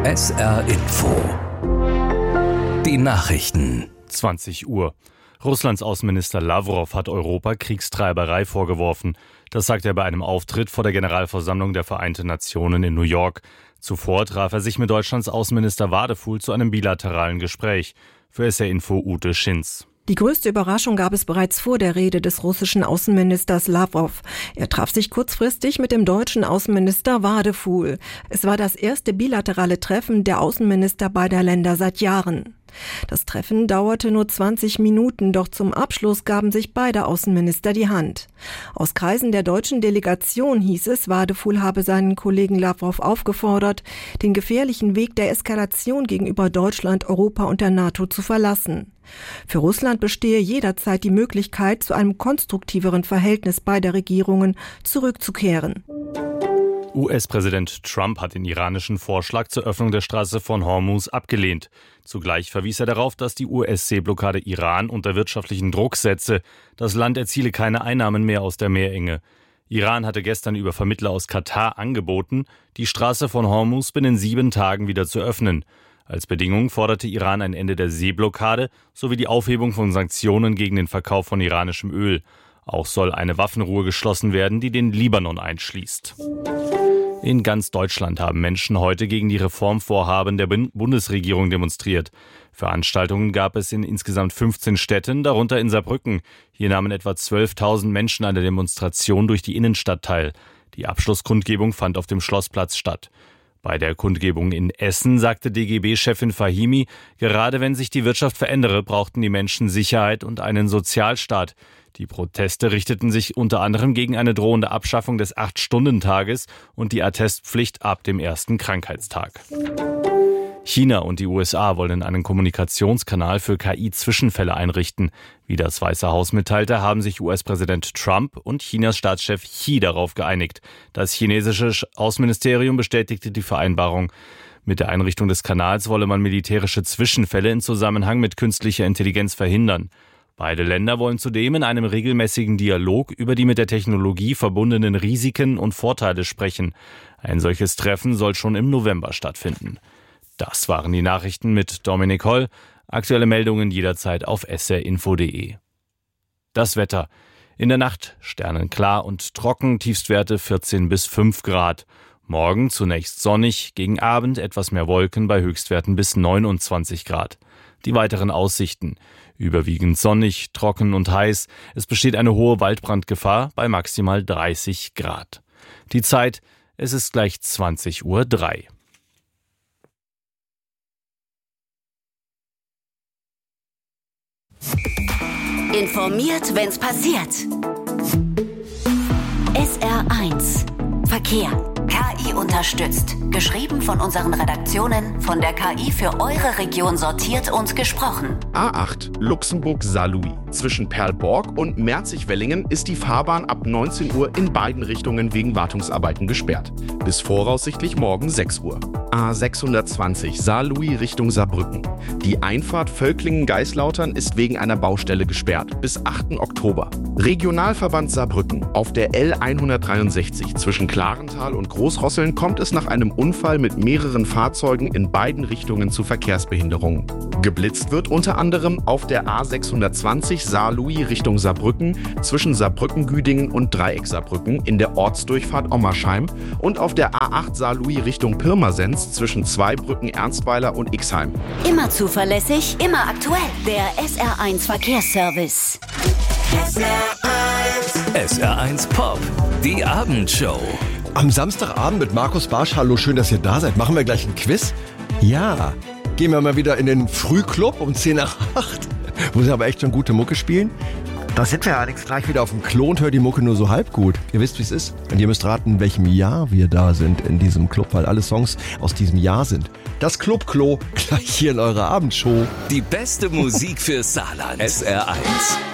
SR Info. Die Nachrichten. 20 Uhr. Russlands Außenminister Lavrov hat Europa Kriegstreiberei vorgeworfen. Das sagt er bei einem Auftritt vor der Generalversammlung der Vereinten Nationen in New York. Zuvor traf er sich mit Deutschlands Außenminister Wadefuhl zu einem bilateralen Gespräch. Für SR Info Ute Schinz. Die größte Überraschung gab es bereits vor der Rede des russischen Außenministers Lavrov. Er traf sich kurzfristig mit dem deutschen Außenminister Wadefuhl. Es war das erste bilaterale Treffen der Außenminister beider Länder seit Jahren. Das Treffen dauerte nur 20 Minuten, doch zum Abschluss gaben sich beide Außenminister die Hand. Aus Kreisen der deutschen Delegation hieß es, Wadefuhl habe seinen Kollegen Lavrov aufgefordert, den gefährlichen Weg der Eskalation gegenüber Deutschland, Europa und der NATO zu verlassen. Für Russland bestehe jederzeit die Möglichkeit, zu einem konstruktiveren Verhältnis beider Regierungen zurückzukehren. US-Präsident Trump hat den iranischen Vorschlag zur Öffnung der Straße von Hormuz abgelehnt. Zugleich verwies er darauf, dass die US-Seeblockade Iran unter wirtschaftlichen Druck setze. Das Land erziele keine Einnahmen mehr aus der Meerenge. Iran hatte gestern über Vermittler aus Katar angeboten, die Straße von Hormuz binnen 7 Tagen wieder zu öffnen. Als Bedingung forderte Iran ein Ende der Seeblockade sowie die Aufhebung von Sanktionen gegen den Verkauf von iranischem Öl. Auch soll eine Waffenruhe geschlossen werden, die den Libanon einschließt. In ganz Deutschland haben Menschen heute gegen die Reformvorhaben der Bundesregierung demonstriert. Veranstaltungen gab es in insgesamt 15 Städten, darunter in Saarbrücken. Hier nahmen etwa 12.000 Menschen an der Demonstration durch die Innenstadt teil. Die Abschlusskundgebung fand auf dem Schlossplatz statt. Bei der Kundgebung in Essen sagte DGB-Chefin Fahimi, gerade wenn sich die Wirtschaft verändere, brauchten die Menschen Sicherheit und einen Sozialstaat. Die Proteste richteten sich unter anderem gegen eine drohende Abschaffung des 8-Stunden-Tages und die Attestpflicht ab dem ersten Krankheitstag. China und die USA wollen einen Kommunikationskanal für KI-Zwischenfälle einrichten. Wie das Weiße Haus mitteilte, haben sich US-Präsident Trump und Chinas Staatschef Xi darauf geeinigt. Das chinesische Außenministerium bestätigte die Vereinbarung. Mit der Einrichtung des Kanals wolle man militärische Zwischenfälle in Zusammenhang mit künstlicher Intelligenz verhindern. Beide Länder wollen zudem in einem regelmäßigen Dialog über die mit der Technologie verbundenen Risiken und Vorteile sprechen. Ein solches Treffen soll schon im November stattfinden. Das waren die Nachrichten mit Dominik Holl. Aktuelle Meldungen jederzeit auf srinfo.de. Das Wetter. In der Nacht sternenklar und trocken, Tiefstwerte 14 bis 5 Grad. Morgen zunächst sonnig, gegen Abend etwas mehr Wolken bei Höchstwerten bis 29 Grad. Die weiteren Aussichten. Überwiegend sonnig, trocken und heiß. Es besteht eine hohe Waldbrandgefahr bei maximal 30 Grad. Die Zeit, es ist gleich 20:03 Uhr. Informiert, wenn's passiert. SR1 Verkehr. KI unterstützt. Geschrieben von unseren Redaktionen, von der KI für eure Region sortiert und gesprochen. A8 Luxemburg-Saarlouis. Zwischen Perlborg und Merzig-Wellingen ist die Fahrbahn ab 19 Uhr in beiden Richtungen wegen Wartungsarbeiten gesperrt. Bis voraussichtlich morgen 6 Uhr. A620 Saarlouis Richtung Saarbrücken. Die Einfahrt Völklingen-Geislautern ist wegen einer Baustelle gesperrt. Bis 8. Oktober. Regionalverband Saarbrücken. Auf der L163 zwischen Klarental und Großrosseln kommt es nach einem Unfall mit mehreren Fahrzeugen in beiden Richtungen zu Verkehrsbehinderungen. Geblitzt wird unter anderem auf der A620 Saarlouis Richtung Saarbrücken zwischen Saarbrücken-Güdingen und Dreieck Saarbrücken in der Ortsdurchfahrt Ommersheim und auf der A8 Saarlouis Richtung Pirmasens zwischen Zweibrücken Ernstweiler und Ixheim. Immer zuverlässig, immer aktuell. Der SR1 Verkehrsservice. SR1 Pop, die Abendshow. Am Samstagabend mit Markus Barsch. Hallo, schön, dass ihr da seid. Machen wir gleich ein Quiz? Ja. Gehen wir mal wieder in den Frühclub um 7:50, wo sie aber echt schon gute Mucke spielen. Da sind wir allerdings gleich wieder auf dem Klo und hört die Mucke nur so halb gut. Ihr wisst, wie es ist. Und ihr müsst raten, in welchem Jahr wir da sind in diesem Club, weil alle Songs aus diesem Jahr sind. Das Club-Klo gleich hier in eurer Abendshow. Die beste Musik für Saarland. SR1.